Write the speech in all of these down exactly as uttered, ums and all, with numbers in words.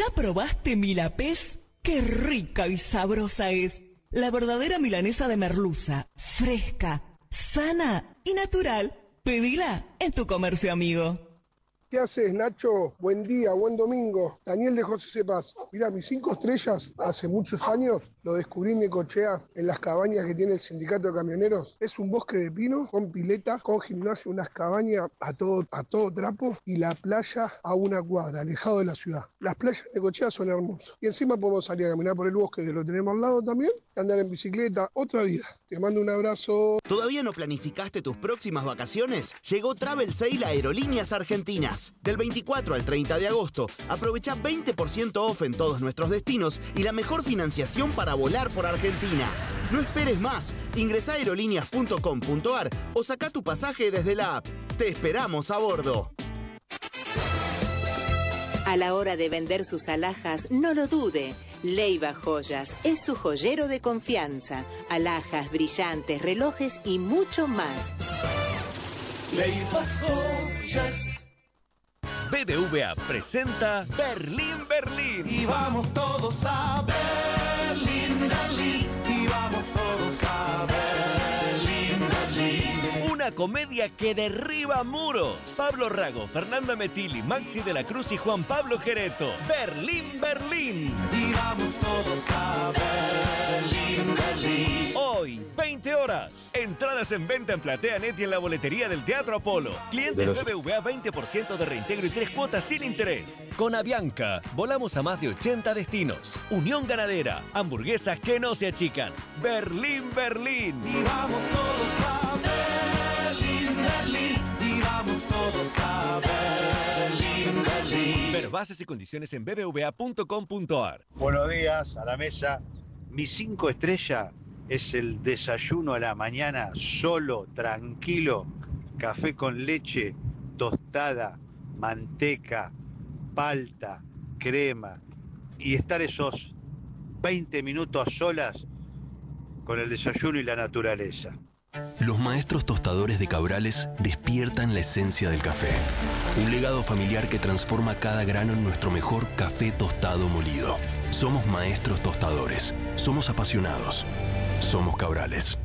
¿Ya probaste Milapés? ¡Qué rica y sabrosa es! La verdadera milanesa de merluza, fresca, sana y natural. Pedila en tu comercio amigo. ¿Qué haces, Nacho? Buen día, buen domingo. Daniel de José Cepaz. Mirá, mis cinco estrellas, hace muchos años, lo descubrí en Necochea, en las cabañas que tiene el sindicato de camioneros. Es un bosque de pino, con pileta, con gimnasio, unas cabañas a todo, a todo trapo y la playa a una cuadra, alejado de la ciudad. Las playas de Necochea son hermosas. Y encima podemos salir a caminar por el bosque, que lo tenemos al lado también, y andar en bicicleta. Otra vida. Te mando un abrazo. ¿Todavía no planificaste tus próximas vacaciones? Llegó Travel Sale a Aerolíneas Argentinas. Del veinticuatro al treinta de agosto, aprovecha veinte por ciento off en todos nuestros destinos y la mejor financiación para volar por Argentina. No esperes más. Ingresá a aerolíneas punto com punto ar o saca tu pasaje desde la app. Te esperamos a bordo. A la hora de vender sus alhajas, no lo dude. Leiva Joyas es su joyero de confianza. Alhajas, brillantes, relojes y mucho más. Leiva Joyas. B B V A presenta Berlín, Berlín. Y vamos todos a Berlín, Berlín. Y vamos todos a Berlín, Berlín. Una comedia que derriba muros. Pablo Rago, Fernanda Metilli, Maxi de la Cruz y Juan Pablo Gereto. Berlín, Berlín. Y vamos todos a Berlín, Berlín. Hoy, veinte horas. Entradas en venta en PlateaNet y en la boletería del Teatro Apolo. Clientes B B V A veinte por ciento de reintegro y tres cuotas sin interés. Con Avianca, volamos a más de ochenta destinos. Unión Ganadera, hamburguesas que no se achican. Berlín, Berlín. Y vamos todos a Berlín, Berlín. Y vamos todos a Berlín, Berlín. Ver bases y condiciones en b b v a punto com punto ar. Buenos días a la mesa. Mi cinco estrellas es el desayuno a la mañana, solo, tranquilo, café con leche, tostada, manteca, palta, crema, y estar esos veinte minutos a solas con el desayuno y la naturaleza. Los maestros tostadores de Cabrales despiertan la esencia del café. Un legado familiar que transforma cada grano en nuestro mejor café tostado molido. Somos maestros tostadores. Somos apasionados. Somos Cabrales.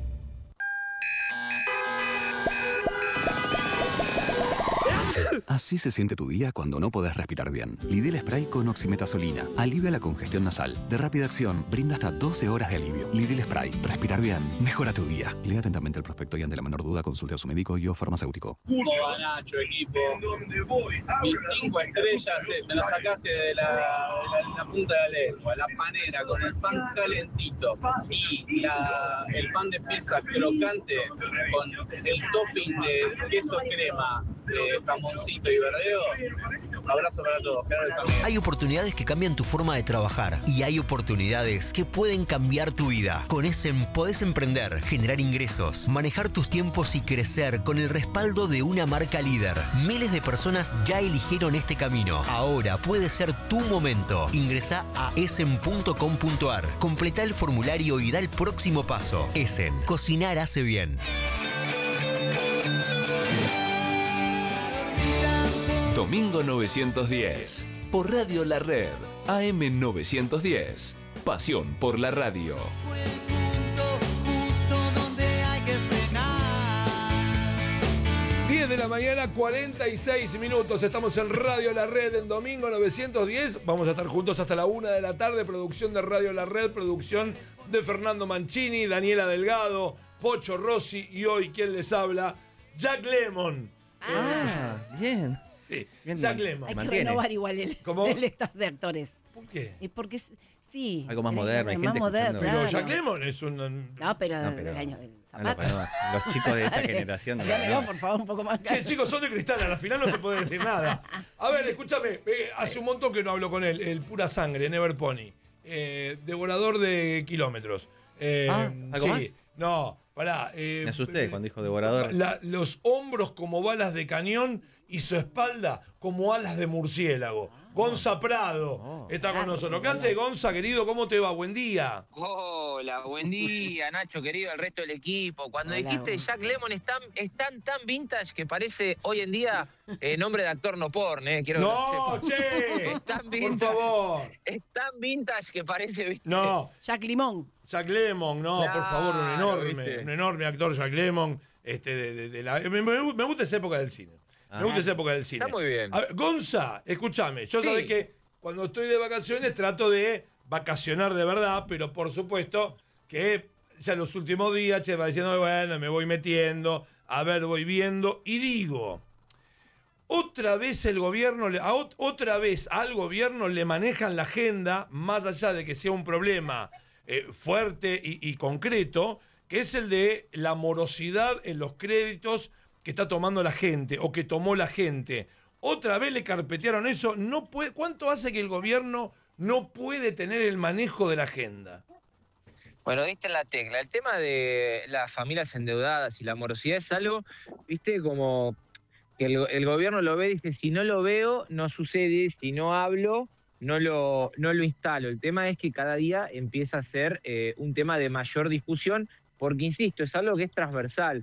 Así se siente tu día cuando no podés respirar bien. Lidl Spray con oximetazolina alivia la congestión nasal. De rápida acción, brinda hasta doce horas de alivio. Lidl Spray. Respirar bien mejora tu día. Lea atentamente el prospecto y ante la menor duda consulte a su médico y o farmacéutico. ¿Cómo va, Nacho, equipo? Mis cinco estrellas, eh, me las sacaste de la, de la, la punta de la lengua. La panera con el pan calentito y la, el pan de pizza crocante con el topping de queso crema, eh, jamoncito y verdeo. Abrazo para todos. Hay oportunidades que cambian tu forma de trabajar y hay oportunidades que pueden cambiar tu vida. Con Essen podés emprender, generar ingresos, manejar tus tiempos y crecer con el respaldo de una marca líder. Miles de personas ya eligieron este camino. Ahora puede ser tu momento. Ingresá a essen punto com punto ar, completá el formulario y da el próximo paso. Essen, cocinar hace bien. Domingo novecientos diez, por Radio La Red, A M novecientos diez. Pasión por la radio. diez de la mañana, cuarenta y seis minutos. Estamos en Radio La Red en Domingo novecientos diez. Vamos a estar juntos hasta la una de la tarde. Producción de Radio La Red, producción de Fernando Mancini, Daniela Delgado, Pocho Rossi y hoy, ¿quién les habla? Jack Lemmon. Ah, eh, bien. Sí, bien, Jack Lemmon. Hay que mantiene. renovar igual el, el staff de actores. ¿Por qué? Y porque sí. Algo más moderno. Hay más gente moderno. Pero claro. Jack Lemmon es un... No, pero, no, pero del año del zapato. No, los chicos de esta generación. No, no, por favor, un poco más. Che, chicos, son de cristal. A la final no se puede decir nada. A ver, escúchame. Eh, hace un montón que no hablo con él. El Pura Sangre, Never Pony. Eh, devorador de kilómetros. Eh, ah, ¿algo sí, más? No, pará. Eh, Me asusté cuando dijo devorador. La, los hombros como balas de cañón y su espalda como alas de murciélago. Gonza Prado está con nosotros. ¿Qué hace, Gonza, querido? ¿Cómo te va? Buen día. Hola, buen día, Nacho, querido, el resto del equipo. Cuando Hola, dijiste Gonza. Jack Lemmon es tan, es tan, tan vintage que parece hoy en día eh, nombre de actor no porn, eh. Quiero No, que lo sepas. che, Es tan por vintage, favor. es tan vintage que parece, ¿viste? No, Jack Limón. Jack Lemmon, no, por favor, un Claro, enorme, ¿viste? un enorme actor, Jack Lemmon. Este, de, de- de la, me, me- me gusta esa época del cine. Me gusta esa época del cine. Está muy bien. A ver, Gonza, escúchame, yo Sí. sabés que cuando estoy de vacaciones trato de vacacionar de verdad, pero por supuesto que ya los últimos días, che, va diciendo, bueno, me voy metiendo, a ver, voy viendo, y digo, otra vez el gobierno, le- a ot- otra vez al gobierno le manejan la agenda, más allá de que sea un problema eh, fuerte y, y concreto, que es el de la morosidad en los créditos que está tomando la gente o que tomó la gente. Otra vez le carpetearon eso. No puede, ¿cuánto hace que el gobierno no puede tener el manejo de la agenda? Bueno, diste en la tecla. El tema de las familias endeudadas y la morosidad es algo, viste, como que el, el gobierno lo ve y dice, si no lo veo, no sucede, si no hablo, no lo, no lo instalo. El tema es que cada día empieza a ser eh, un tema de mayor discusión, porque, insisto, es algo que es transversal.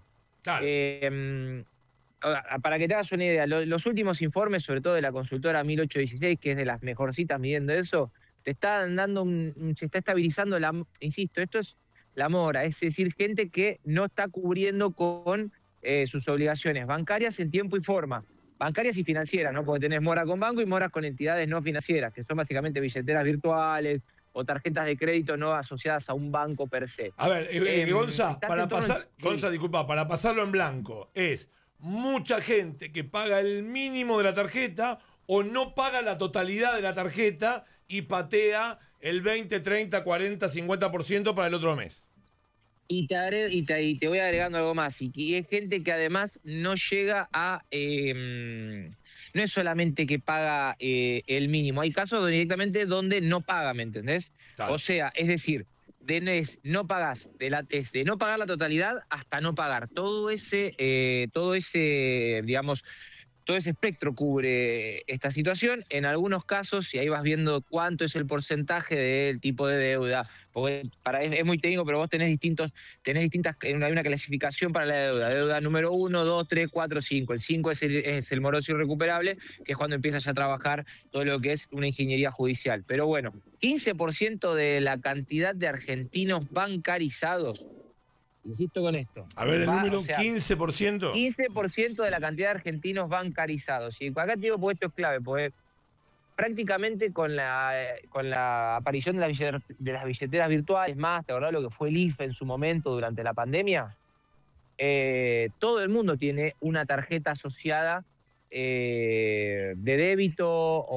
Eh, ahora, para que te hagas una idea, lo- los últimos informes, sobre todo de la consultora mil ochocientos dieciséis, que es de las mejorcitas midiendo eso, te están dando un, un- se está estabilizando la, insisto, esto es la mora, es decir, gente que no está cubriendo con eh, sus obligaciones bancarias en tiempo y forma, bancarias y financieras, ¿no? Porque tenés mora con banco y moras con entidades no financieras, que son básicamente billeteras virtuales o tarjetas de crédito no asociadas a un banco per se. A ver, eh, eh, Em, Gonza, estás para en torno- pasar, sí. Gonza, disculpa, para pasarlo en blanco, es mucha gente que paga el mínimo de la tarjeta o no paga la totalidad de la tarjeta y patea el veinte, treinta, cuarenta, cincuenta por ciento para el otro mes. Y te, agre- y, te, y te voy agregando algo más. Y, y es gente que además no llega a... eh, no es solamente que paga eh, el mínimo. Hay casos donde directamente donde no paga, ¿me entendés? Claro. O sea, es decir, de, no es- no pagas, de, la, es de no pagar la totalidad hasta no pagar. Todo ese, eh, todo ese, digamos... Todo ese espectro cubre esta situación. En algunos casos, y ahí vas viendo cuánto es el porcentaje del tipo de deuda, porque para, es, es muy técnico, pero vos tenés distintos, tenés distintas, hay una clasificación para la deuda. Deuda número uno, dos, tres, cuatro, cinco. El cinco es el, es el moroso irrecuperable, que es cuando empieza ya a trabajar todo lo que es una ingeniería judicial. Pero bueno, quince por ciento de la cantidad de argentinos bancarizados, insisto con esto. A ver, el va- número o sea, quince por ciento. quince por ciento de la cantidad de argentinos bancarizados. Y acá te digo, porque esto es clave, porque prácticamente con la con la aparición de, la billeter- de las billeteras virtuales, más, ¿te acordás lo que fue el I F E en su momento durante la pandemia? Eh, todo el mundo tiene una tarjeta asociada eh, de débito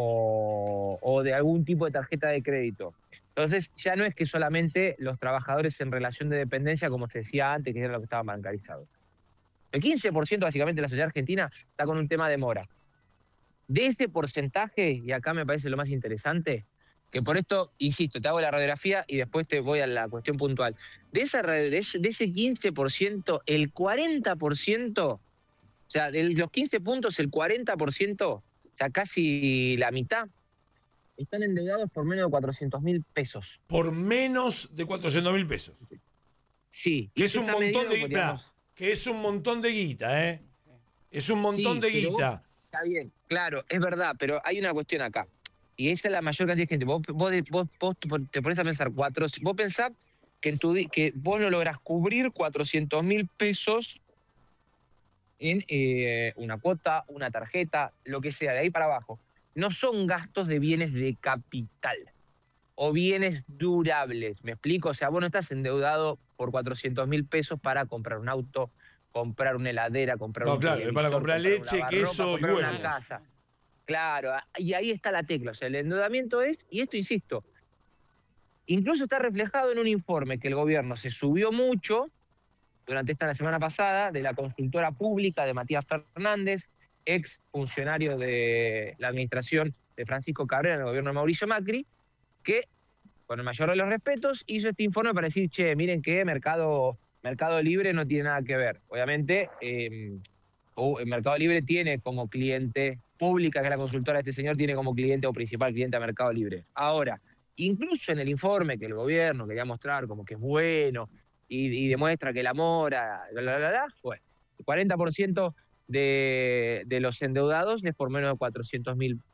o, o de algún tipo de tarjeta de crédito. Entonces, ya no es que solamente los trabajadores en relación de dependencia, como se decía antes, que era lo que estaban bancarizados. El quince por ciento básicamente de la sociedad argentina está con un tema de mora. De ese porcentaje, y acá me parece lo más interesante, que por esto, insisto, te hago la radiografía y después te voy a la cuestión puntual. De, esa, de, ese, de ese quince por ciento, el cuarenta por ciento, o sea, de los quince puntos, el cuarenta por ciento, o sea, casi la mitad, están endeudados por menos de cuatrocientos mil pesos. Por menos de cuatrocientos mil pesos. Sí. Que es un está montón medido, de guita. digamos. Que es un montón de guita, ¿eh? Es un montón Sí, de pero guita. vos- está bien, claro, es verdad, pero hay una cuestión acá. Y esa es la mayor cantidad de gente. Vos, vos, vos- vos te pones a pensar, cuatro, vos pensás que, en tu, di- que vos no lográs cubrir cuatrocientos mil pesos en eh, una cuota, una tarjeta, lo que sea, de ahí para abajo. No son gastos de bienes de capital o bienes durables, ¿me explico? O sea, vos no estás endeudado por cuatrocientos mil pesos para comprar un auto, comprar una heladera, comprar No, un claro, es para televisor, comprar un leche, lavarropa, queso y comprar una huevos. casa. Claro, y ahí está la tecla. O sea, el endeudamiento es, y esto insisto, incluso está reflejado en un informe que el gobierno se subió mucho durante esta la semana pasada de la consultora pública de Matías Fernández, ex funcionario de la administración de Francisco Cabrera en el gobierno de Mauricio Macri, que, con el mayor de los respetos, hizo este informe para decir, che, miren que Mercado, Mercado Libre no tiene nada que ver. Obviamente, eh, o en Mercado Libre tiene como cliente, Pública, que es la consultora de este señor, tiene como cliente o principal cliente a Mercado Libre. Ahora, incluso en el informe que el gobierno quería mostrar como que es bueno y, y demuestra que la mora, bla, bla, bla, bla, bueno, el cuarenta por ciento de, de los endeudados es por menos de cuatrocientos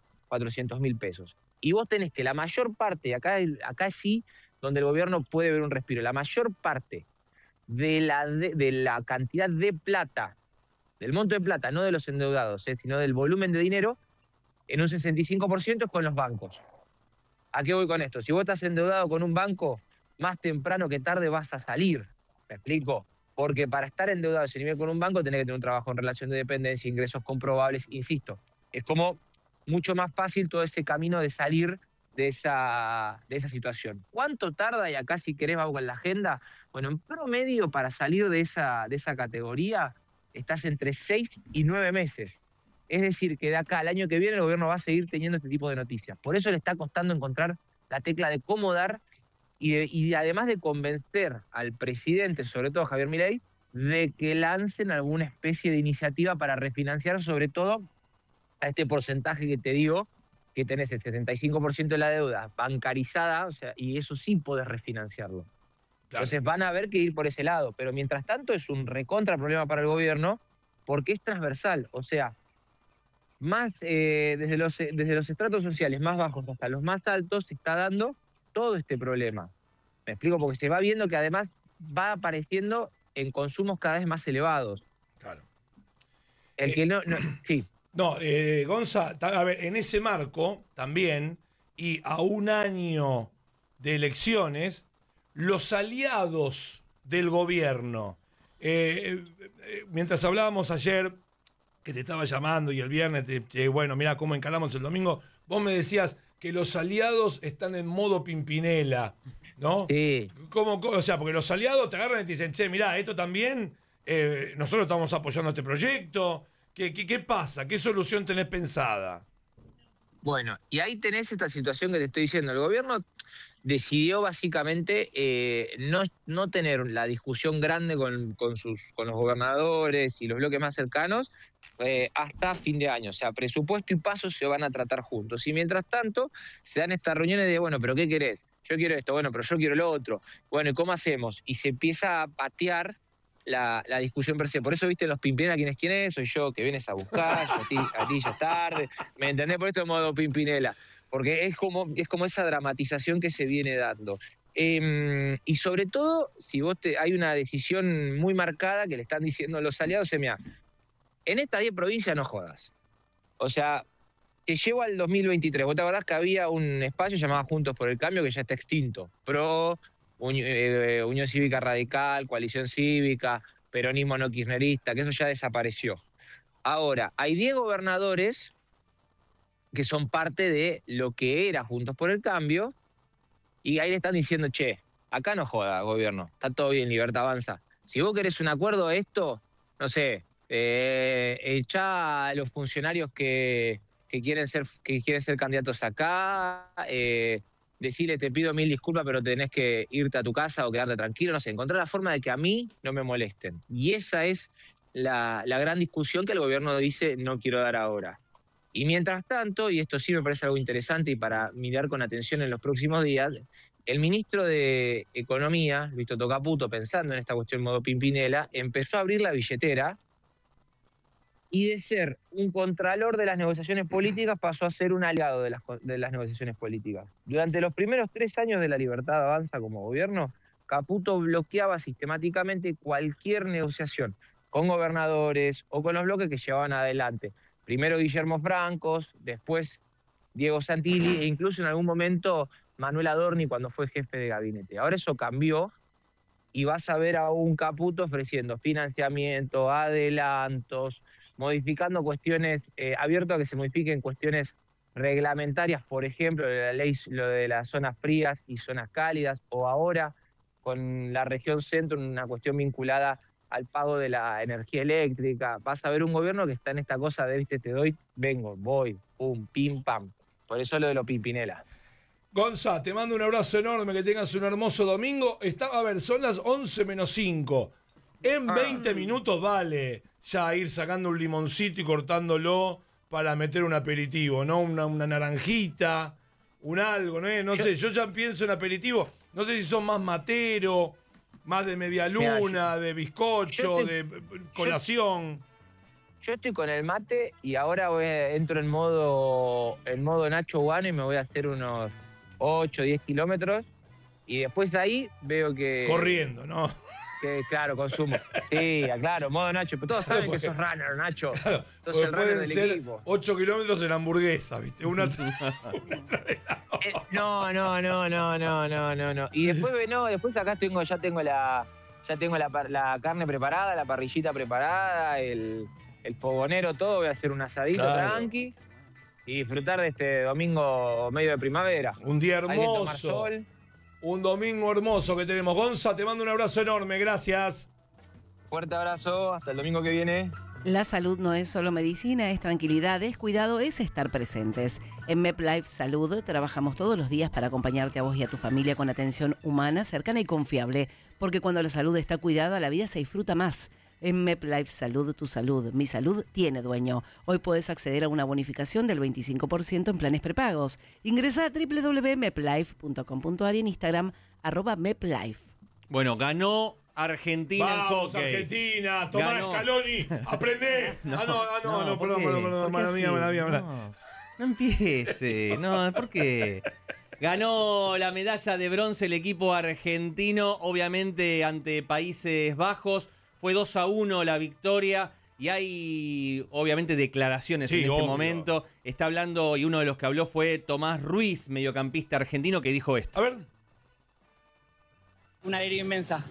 mil pesos. Y vos tenés que la mayor parte, acá, acá sí, donde el gobierno puede ver un respiro, la mayor parte de la, de, de la cantidad de plata, del monto de plata, no de los endeudados, eh, sino del volumen de dinero, en un sesenta y cinco por ciento es con los bancos. ¿A qué voy con esto? Si vos estás endeudado con un banco, más temprano que tarde vas a salir. ¿Me explico? Porque para estar endeudado a ese nivel con un banco tenés que tener un trabajo en relación de dependencia, ingresos comprobables, insisto. Es como mucho más fácil todo ese camino de salir de esa, de esa situación. ¿Cuánto tarda? Y acá si querés vamos con la agenda. Bueno, en promedio para salir de esa, de esa categoría estás entre seis y nueve meses. Es decir, que de acá al año que viene el gobierno va a seguir teniendo este tipo de noticias. Por eso le está costando encontrar la tecla de cómo dar y, de, y además de convencer al presidente, sobre todo a Javier Milei, de que lancen alguna especie de iniciativa para refinanciar, sobre todo a este porcentaje que te digo, que tenés el setenta y cinco por ciento de la deuda bancarizada, o sea, y eso sí podés refinanciarlo. Claro. Entonces van a haber que ir por ese lado, pero mientras tanto es un recontra problema para el gobierno porque es transversal, o sea, más eh, desde, los, desde los estratos sociales más bajos hasta los más altos se está dando todo este problema. Me explico, porque se va viendo que además va apareciendo en consumos cada vez más elevados. Claro. El eh, que no, no sí. No, eh, Gonza, a ver, en ese marco también, y a un año de elecciones, los aliados del gobierno, eh, eh, mientras hablábamos ayer, que te estaba llamando, y el viernes, te, te, bueno, mira cómo encaramos el domingo, vos me decías que los aliados están en modo Pimpinela, ¿no? Sí. ¿Cómo, o sea, porque los aliados te agarran y te dicen, che, mirá, esto también, eh, nosotros estamos apoyando este proyecto. ¿Qué, qué, ¿Qué pasa? ¿Qué solución tenés pensada? Bueno, y ahí tenés esta situación que te estoy diciendo. El gobierno decidió básicamente eh, no, no tener la discusión grande con, con, sus, con los gobernadores y los bloques más cercanos eh, hasta fin de año. O sea, presupuesto y pasos se van a tratar juntos. Y mientras tanto, se dan estas reuniones de, bueno, ¿pero qué querés? Yo quiero esto, bueno, pero yo quiero lo otro. Bueno, ¿y cómo hacemos? Y se empieza a patear La, la discusión per se. Por eso, viste, los Pimpinela, ¿quién es quién es? Soy yo, que vienes a buscar, yo a, ti, a ti ya es tarde. ¿Me entendés? Por esto de modo Pimpinela. Porque es como, es como esa dramatización que se viene dando. Eh, y sobre todo, si vos te, hay una decisión muy marcada que le están diciendo los aliados, se mira, en estas diez provincias no jodas. O sea, te llevo al dos mil veintitrés. ¿Vos te acordás que había un espacio llamado Juntos por el Cambio que ya está extinto? Pro... Unión, eh, Unión Cívica Radical, Coalición Cívica, Peronismo no kirchnerista, que eso ya desapareció. Ahora, hay diez gobernadores que son parte de lo que era Juntos por el Cambio, y ahí le están diciendo, che, acá no joda, gobierno, está todo bien, Libertad Avanza. Si vos querés un acuerdo a esto, no sé, eh, echá a los funcionarios que, que, quieren ser, que quieren ser candidatos acá, eh, decirle te pido mil disculpas, pero tenés que irte a tu casa o quedarte tranquilo, no sé, encontrar la forma de que a mí no me molesten. Y esa es la, la gran discusión que el gobierno dice no quiero dar ahora. Y mientras tanto, y esto sí me parece algo interesante y para mirar con atención en los próximos días, el ministro de Economía, Luis Toto Caputo, pensando en esta cuestión modo Pimpinela, empezó a abrir la billetera y de ser un contralor de las negociaciones políticas pasó a ser un aliado de las, de las negociaciones políticas. Durante los primeros tres años de la Libertad Avanza como gobierno, Caputo bloqueaba sistemáticamente cualquier negociación con gobernadores o con los bloques que llevaban adelante. Primero Guillermo Francos, después Diego Santilli e incluso en algún momento Manuel Adorni cuando fue jefe de gabinete. Ahora eso cambió y vas a ver a un Caputo ofreciendo financiamiento, adelantos, modificando cuestiones, eh, abierto a que se modifiquen cuestiones reglamentarias, por ejemplo, de la ley, lo de las zonas frías y zonas cálidas, o ahora con la región centro, una cuestión vinculada al pago de la energía eléctrica. Vas a ver un gobierno que está en esta cosa de, viste, te doy, vengo, voy, pum, pim, pam. Por eso lo de los Pimpinela. Gonza, te mando un abrazo enorme, que tengas un hermoso domingo. Está, a ver, son las once menos cinco. En veinte minutos, vale. ya ir sacando un limoncito y cortándolo para meter un aperitivo, ¿no? Una, una naranjita, un algo, ¿no? No sé, yo ya pienso en aperitivo. No sé si son más matero, más de media luna, de bizcocho, yo te- de colación. Yo estoy con el mate y ahora voy a- entro en modo en modo Nacho Guano y me voy a hacer unos ocho, diez kilómetros. Y después de ahí veo que... Corriendo, ¿no? Que, claro, consumo. Sí, claro, modo Nacho. Pero todos saben Claro, que sos runner, Nacho. Claro, Sos porque el runner pueden del ser equipo. ocho kilómetros en hamburguesa, ¿viste? Una Eh, no, no, no, no, no, no, no, no. Y después, ve, no, después acá tengo, ya tengo la, ya tengo la, par- la carne preparada, la parrillita preparada, el, el fogonero, todo. Voy a hacer un asadito Claro. tranqui y disfrutar de este domingo medio de primavera. Un día Hay que tomar hermoso. sol. Un domingo hermoso que tenemos. Gonza, te mando un abrazo enorme, gracias. Fuerte abrazo, hasta el domingo que viene. La salud no es solo medicina, es tranquilidad, es cuidado, es estar presentes. En MedLife Salud trabajamos todos los días para acompañarte a vos y a tu familia con atención humana, cercana y confiable, porque cuando la salud está cuidada, la vida se disfruta más. En MedLife Salud, tu salud, mi salud, tiene dueño. Hoy puedes acceder a una bonificación del veinticinco por ciento en planes prepagos. Ingresa a doble u doble u doble u punto meplife punto com punto a r y en Instagram, arroba MedLife. Bueno, ganó Argentina en Vamos, hockey. Argentina, Tomás Ganó. Scaloni, aprendé. No, ah, no, ah, no, no, no, ¿por perdón, qué? perdón, perdón, ¿Por qué mala mía, así? mala mía, mala mía. No, no empiece, no, ¿por qué? Ganó la medalla de bronce el equipo argentino, obviamente ante Países Bajos. Fue dos a uno la victoria y hay obviamente declaraciones Sí, en este obvio. momento. Está hablando y uno de los que habló fue Tomás Ruiz, mediocampista argentino, que dijo esto. A ver. Una alegría inmensa.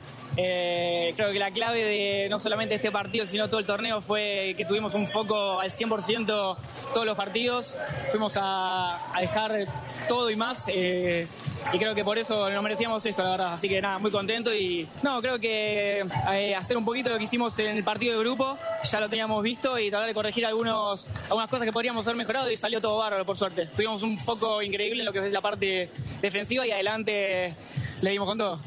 Eh, creo que la clave de no solamente este partido, sino todo el torneo fue que tuvimos un foco al cien por ciento todos los partidos. Fuimos a, a dejar todo y más. eh, y creo que por eso nos merecíamos esto, la verdad. Así que nada, muy contento. Y no, creo que eh, hacer un poquito lo que hicimos en el partido de grupo, ya lo teníamos visto, y tratar de corregir algunos, algunas cosas que podríamos haber mejorado, y salió todo bárbaro, por suerte. Tuvimos un foco increíble en lo que es la parte defensiva y adelante le dimos con todo.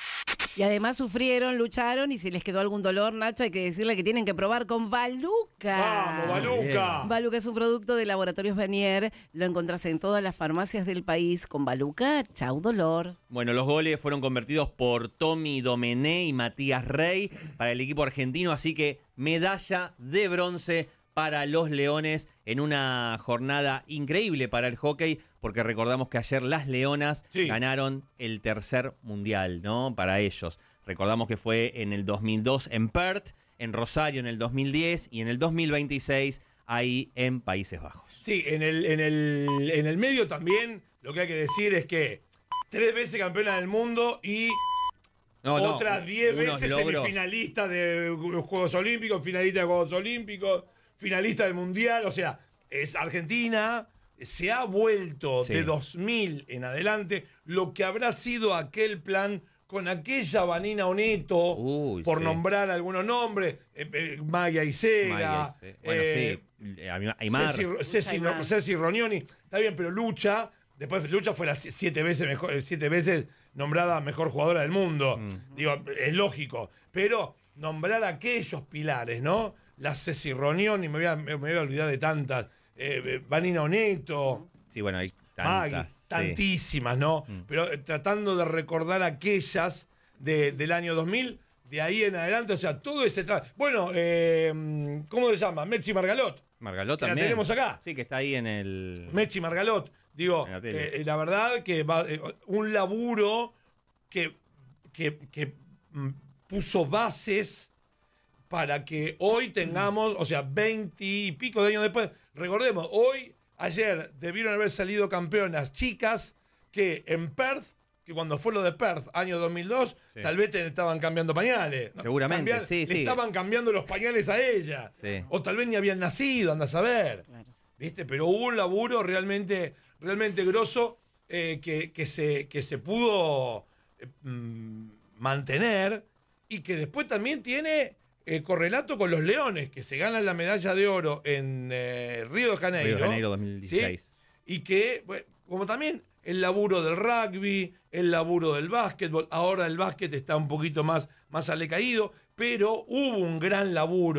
Y además sufrieron, lucharon y si les quedó algún dolor, Nacho, hay que decirle que tienen que probar con Baluca. ¡Vamos, Baluca! Baluca es un producto de Laboratorios Vanier. Lo encontrás en todas las farmacias del país. Con Baluca, chau dolor. Bueno, los goles fueron convertidos por Tommy Domené y Matías Rey para el equipo argentino, así que medalla de bronce para los Leones en una jornada increíble para el hockey, porque recordamos que ayer las Leonas Sí. ganaron el tercer mundial, ¿no? Para ellos. Recordamos que fue en el dos mil dos en Perth, en Rosario en el dos mil diez y en el dos mil veintiséis ahí en Países Bajos. Sí, en el, en el, en el medio también lo que hay que decir es que tres veces campeona del mundo y No, no, otras diez unos veces logros. semifinalista de los Juegos Olímpicos, finalista de Juegos Olímpicos, finalista del Mundial. O sea, es Argentina se ha vuelto Sí. de dos mil en adelante lo que habrá sido aquel plan con aquella Vanina Oneto, Uy, por sí. nombrar algunos nombres, eh, eh, Maya Isega, Maya Isega. Bueno, eh, sí, eh, Aymar. Ceci, Ceci, Aymar. no, Ceci Rognoni, está bien, pero Lucha, después Lucha fue la siete veces mejor, eh, siete veces nombrada mejor jugadora del mundo. Mm. Digo, es lógico. Pero nombrar aquellos pilares, ¿no? La Ceci Rognoni, me voy a, me voy a olvidar de tantas. Eh, eh, Vanina Oneto, Sí, bueno, hay Maggie, tantas. sí. tantísimas, ¿no? Mm. Pero eh, tratando de recordar aquellas de- del año dos mil, de ahí en adelante, o sea, todo ese tra- Bueno, eh, ¿cómo se llama? Mechi Margalot. Margalot Que la también. tenemos acá. Sí, que está ahí en el... Mechi Margalot. Digo, En la tele. eh, la verdad que va, eh, un laburo que, que, que, mm, puso bases para que hoy tengamos, o sea, veinte y pico de años después. Recordemos, hoy, ayer, debieron haber salido campeonas chicas que en Perth, que cuando fue lo de Perth, año dos mil dos, Sí. tal vez te estaban cambiando pañales. ¿no? Seguramente, Cambian- sí, le sí. estaban cambiando los pañales a ella. Sí. O tal vez ni habían nacido, anda a saber. ¿Viste? Pero hubo un laburo realmente, realmente grosso eh, que, que, se, que se pudo eh, mm, mantener y que después también tiene eh, correlato con los Leones, que se ganan la medalla de oro en eh, Río de Janeiro. Río de Janeiro dos mil dieciséis. ¿sí? Y que, bueno, como también el laburo del rugby, el laburo del básquetbol, ahora el básquet está un poquito más, más alecaído, pero hubo un gran laburo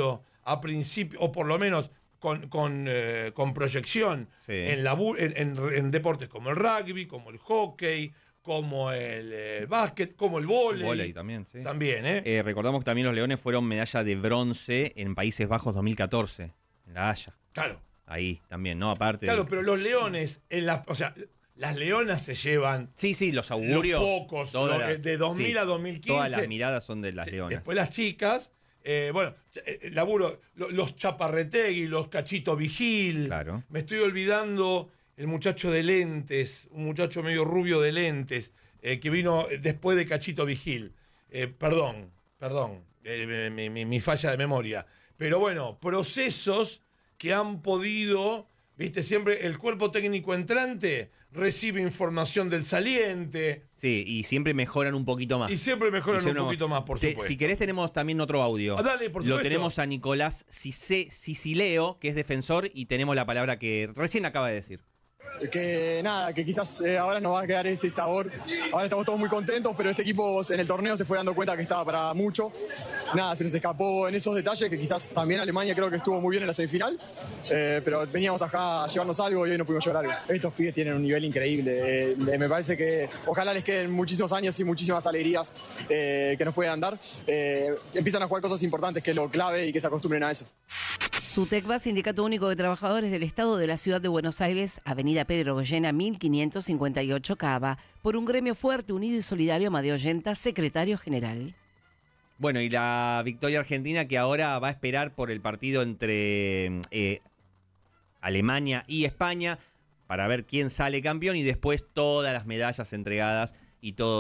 a principio, o por lo menos con, con, eh, con proyección Sí. en, la, bu- en, en- en deportes como el rugby, como el hockey, como el eh, básquet, como el vóley. Vóley también, sí. También, ¿eh? Eh, recordamos que también los Leones fueron medalla de bronce en Países Bajos dos mil catorce, en La Haya. Claro. Ahí también, ¿no? Aparte. Claro, pero los leones, en la, o sea, las leonas se llevan. Sí, sí, los augurios. Los focos, toda lo- la- de dos mil sí, a dos mil quince. Todas las miradas son de las Sí, leonas. Después las chicas, eh, bueno, eh, laburo, lo- los Chaparretegui, los Cachito Vigil. Claro. Me estoy olvidando el muchacho de lentes, un muchacho medio rubio de lentes, eh, que vino después de Cachito Vigil. Eh, perdón, perdón, eh, mi, mi- mi falla de memoria. Pero bueno, procesos que han podido, viste, siempre el cuerpo técnico entrante recibe información del saliente. Sí, y siempre mejoran un poquito más. Y siempre mejoran Y siempre un poquito más, por Te- supuesto. Si querés tenemos también otro audio. Ah, dale, por Lo supuesto. tenemos a Nicolás Cise- Sicileo, que es defensor, y tenemos la palabra que recién acaba de decir. Que nada, que quizás eh, ahora nos va a quedar ese sabor. Ahora estamos todos muy contentos, pero este equipo en el torneo se fue dando cuenta que estaba para mucho. Nada, se nos escapó en esos detalles, que quizás también Alemania creo que estuvo muy bien en la semifinal, eh, pero veníamos acá a llevarnos algo y hoy no pudimos llevar algo. Estos pibes tienen un nivel increíble. Eh, me parece que ojalá les queden muchísimos años y muchísimas alegrías eh, que nos puedan dar. Eh, empiezan a jugar cosas importantes, que es lo clave, y que se acostumbren a eso. SUTECBA, Sindicato Único de Trabajadores del Estado de la Ciudad de Buenos Aires, Avenida Pedro Goyena, mil quinientos cincuenta y ocho, Cava, por un gremio fuerte, unido y solidario, Amadeo Yenta, secretario general. Bueno, y la victoria argentina que ahora va a esperar por el partido entre eh, Alemania y España para ver quién sale campeón y después todas las medallas entregadas y todo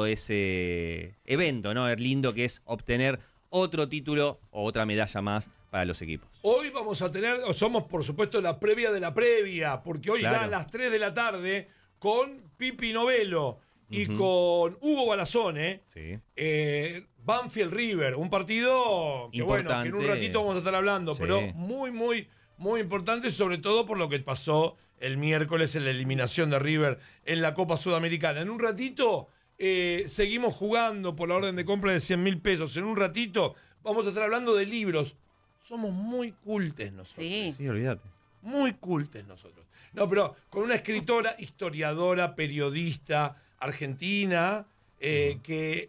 ese evento, ¿no? Es lindo que es obtener otro título o otra medalla más para los equipos. Hoy vamos a tener, somos por supuesto la previa de la previa, porque hoy Claro. ya a las tres de la tarde, con Pipi Novello y Ujú. con Hugo Balazone, Sí. eh, Banfield River, un partido que bueno, que en un Importante. ratito vamos a estar hablando, Sí. pero muy, muy, muy importante, sobre todo por lo que pasó el miércoles en la eliminación de River en la Copa Sudamericana. En un ratito eh, seguimos jugando por la orden de compra de cien mil pesos. En un ratito vamos a estar hablando de libros. Somos muy cultes nosotros. Sí. Sí, olvídate. Muy cultes nosotros. No, pero con una escritora, historiadora, periodista argentina, eh, que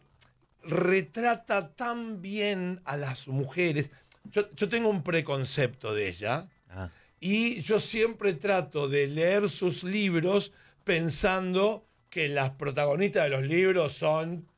retrata tan bien a las mujeres. Yo, yo tengo un preconcepto de ella Ah. y yo siempre trato de leer sus libros pensando que las protagonistas de los libros son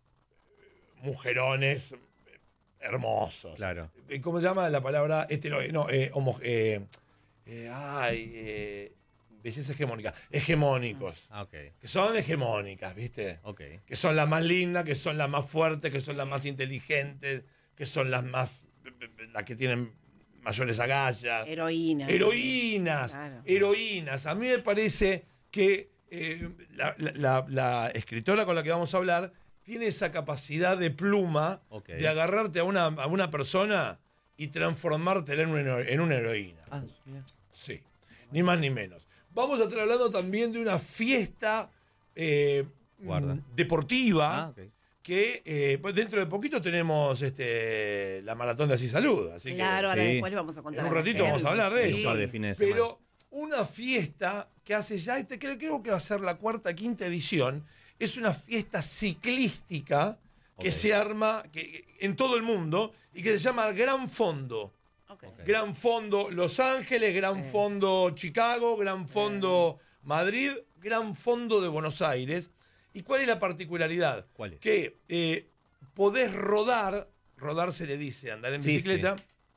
mujerones hermosos. Claro. Eh, ¿Cómo se llama la palabra? Hetero, eh, no, eh, homo- eh, eh, ay, eh, belleza hegemónica. Hegemónicos. Ah, ok. Que son hegemónicas, ¿viste? Ok. Que son las más lindas, que son las más fuertes, que son las más inteligentes, que son las más. las que tienen mayores agallas. Heroína. Heroínas. Claro. Heroínas. A mí me parece que eh, la, la- la- la escritora con la que vamos a hablar tiene esa capacidad de pluma Ok. de agarrarte a una, a una persona y transformártela en una, hero- en una heroína. Ah, mira. Sí, ni más ni menos. Vamos a estar hablando también de una fiesta eh, Guarda. mm, deportiva Ah, ok. que eh, pues dentro de poquito tenemos este, la maratón de Así Salud. Así Claro, ahora sí. después le vamos a contar. En un a la ratito vamos a hablar de gente. eso. Un par de fines de semana. Pero una fiesta que hace ya, este creo, creo que va a ser la cuarta, quinta edición, es una fiesta ciclística que Ok. se arma que, en todo el mundo y que se llama Gran Fondo. Ok. Gran Fondo Los Ángeles, Gran Sí. Fondo Chicago, Gran Fondo Madrid, Gran Fondo de Buenos Aires. ¿Y cuál es la particularidad? ¿Cuál es? Que eh, podés rodar, rodar se le dice, andar en Sí, bicicleta,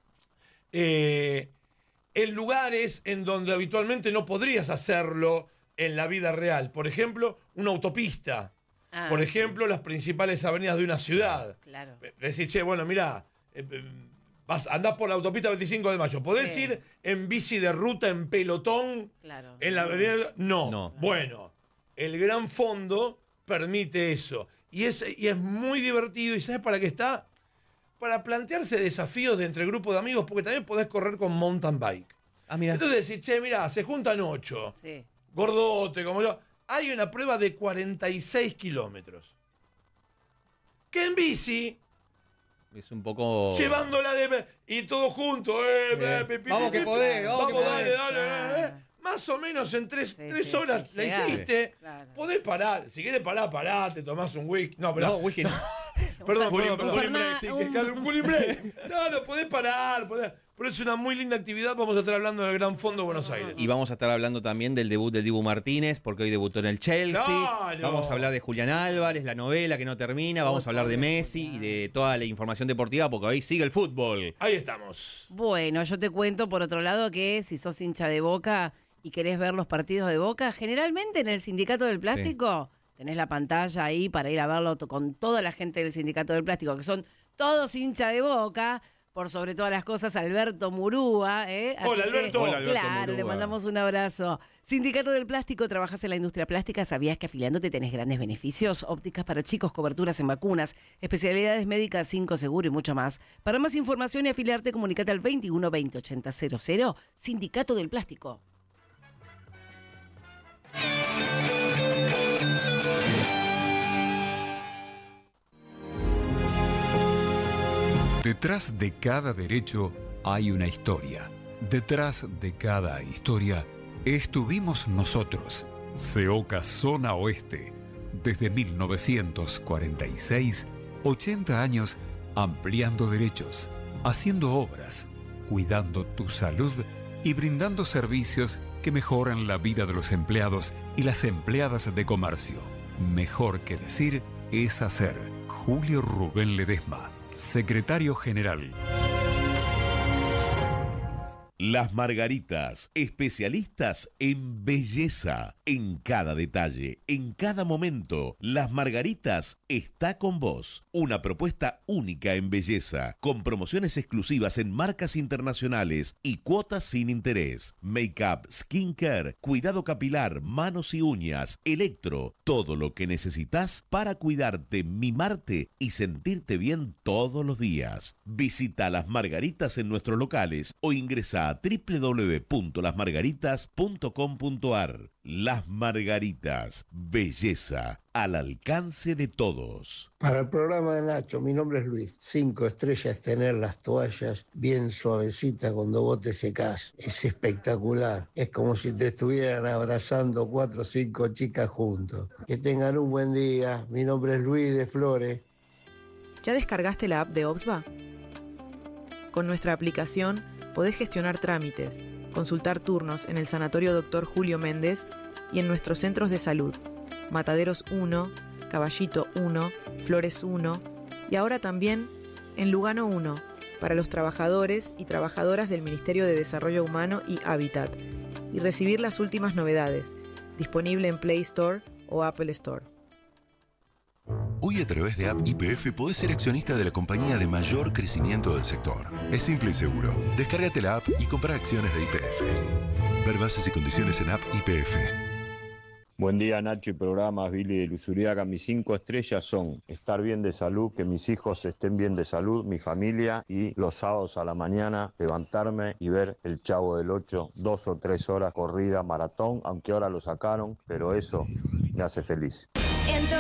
eh, en lugares en donde habitualmente no podrías hacerlo en la vida real. Por ejemplo, una autopista. Ah, Por ejemplo, las principales avenidas de una ciudad. Claro. Decís, che, bueno, mirá, eh, eh, vas, andás por la autopista veinticinco de mayo. ¿Podés Sí. ir en bici de ruta, en pelotón, Claro. en la avenida? No. No. Bueno, el Gran Fondo permite eso. Y es, y es muy divertido. ¿Y sabes para qué está? Para plantearse desafíos de entre grupos de amigos, porque también podés correr con mountain bike. Ah, mira. Entonces decís, che, mirá, se juntan ocho. Sí. Gordote, como yo. Hay una prueba de cuarenta y seis kilómetros. Que en bici Es un poco... Llevándola de... Y todos juntos, eh, Eh, eh, pi, pi, vamos pi, que pi, podés, vamos que dale, podés. dale, eh, eh. Más o menos en tres, tres sí, horas sí, la llegás. hiciste. Claro. Podés parar. Si querés parar, pará, te tomás un whisky. No, pero... No, whisky no. Perdón, Cooling- perdón, perdón. cooling break, Sí, un- que cale un cooling break. No, no, podés parar. Podés... Pero es una muy linda actividad. Vamos a estar hablando del Gran Fondo de Buenos Aires. Y vamos a estar hablando también del debut del Dibu Martínez, porque hoy debutó en el Chelsea. Claro. Vamos a hablar de Julián Álvarez, la novela que no termina. Vamos a hablar de Messi y de toda la información deportiva, porque hoy sigue el fútbol. Ahí estamos. Bueno, yo te cuento por otro lado que si sos hincha de Boca y querés ver los partidos de Boca, generalmente en el Sindicato del Plástico tenés la pantalla ahí para ir a verlo to- con toda la gente del Sindicato del Plástico, que son todos hincha de Boca. Por sobre todas las cosas, Alberto Murúa. ¿eh? Así Hola, que, Alberto. Hola, Alberto Claro, le Murúa. mandamos un abrazo. Sindicato del Plástico, trabajas en la industria plástica. ¿Sabías que afiliándote tenés grandes beneficios? Ópticas para chicos, coberturas en vacunas, especialidades médicas, cinco seguro y mucho más. Para más información y afiliarte, comunicate al veintiuno veinte ochenta cero cero. Sindicato del Plástico. Detrás de cada derecho hay una historia. Detrás de cada historia estuvimos nosotros, Seoca Zona Oeste. Desde mil novecientos cuarenta y seis, ochenta años ampliando derechos, haciendo obras, cuidando tu salud y brindando servicios que mejoran la vida de los empleados y las empleadas de comercio. Mejor que decir es hacer. Julio Rubén Ledesma, Secretario General. Las Margaritas, especialistas en belleza, en cada detalle, en cada momento. Las Margaritas está con vos. Una propuesta única en belleza, con promociones exclusivas en marcas internacionales y cuotas sin interés. Make-up, skincare, cuidado capilar, manos y uñas, electro, todo lo que necesitas para cuidarte, mimarte y sentirte bien todos los días. Visita Las Margaritas en nuestros locales o ingresa a doble u doble u doble u punto las margaritas punto com punto a r. Las Margaritas, belleza al alcance de todos. Para el programa de Nacho, mi nombre es Luis. Cinco estrellas tener las toallas bien suavecitas cuando vos te secás. Es espectacular. Es como si te estuvieran abrazando cuatro o cinco chicas juntos. Que tengan un buen día. Mi nombre es Luis de Flores. ¿Ya descargaste la app de Oxva? Con nuestra aplicación podés gestionar trámites, consultar turnos en el Sanatorio Doctor Julio Méndez y en nuestros centros de salud, Mataderos uno, Caballito uno, Flores uno y ahora también en Lugano uno, para los trabajadores y trabajadoras del Ministerio de Desarrollo Humano y Hábitat, y recibir las últimas novedades, disponible en Play Store o Apple Store. Hoy a través de App Y P F podés ser accionista de la compañía de mayor crecimiento del sector. Es simple y seguro. Descárgate la app y compra acciones de Y P F. Ver bases y condiciones en App Y P F. Buen día, Nacho y programas, Billy de Luzuriaga. Mis cinco estrellas son estar bien de salud, que mis hijos estén bien de salud, mi familia, y los sábados a la mañana levantarme y ver el Chavo del Ocho, dos o tres horas corrida, maratón, aunque ahora lo sacaron, pero eso me hace feliz. En